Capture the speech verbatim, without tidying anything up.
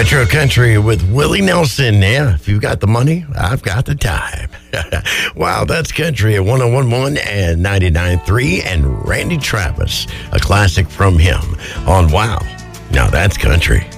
Retro Country with Willie Nelson. Yeah, if you've got the money, I've got the time. Wow, that's country at one oh one point one and ninety-nine point three. And Randy Travis, a classic from him on Wow. Now that's country.